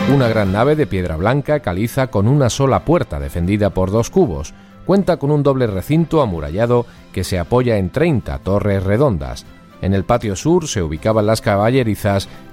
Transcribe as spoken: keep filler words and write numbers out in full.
Una gran nave de piedra blanca caliza con una sola puerta defendida por dos cubos. Cuenta con un doble recinto amurallado que se apoya en treinta torres redondas. En el patio sur se ubicaban las caballerizas